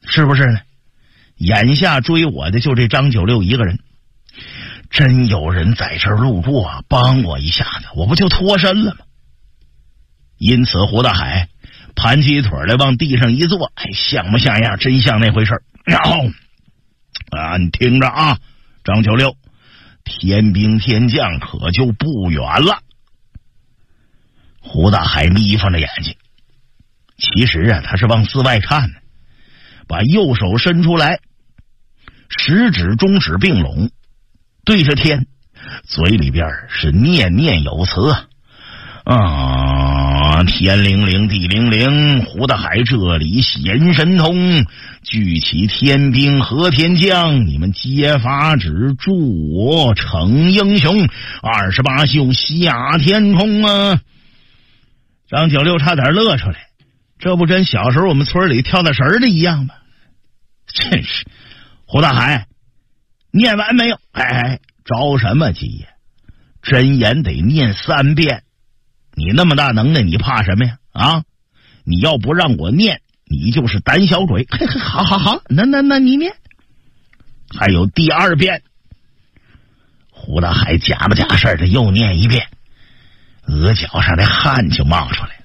是不是呢？眼下追我的就这张九六一个人，真有人在这儿路过，帮我一下子，我不就脱身了吗？因此胡大海盘起腿来往地上一坐，像不像样？真像那回事。然后你听着啊，张九六，天兵天将可就不远了。胡大海眯缝着眼睛，其实啊，他是往寺外看的，把右手伸出来，食指中指并拢，对着天，嘴里边是念念有词天灵灵地灵灵，胡大海这里显神通，聚起天兵和天将，你们皆法旨，助我成英雄，28宿下天空啊！张九六差点乐出来，这不跟小时候我们村里跳大神的一样吗？真是，胡大海，念完没有？着什么急呀？真言得念3遍。你那么大能耐，你怕什么呀？你要不让我念，你就是胆小鬼。好，那你念。还有第2遍。胡大海假不假事的又念1遍，额角上的汗就冒出来。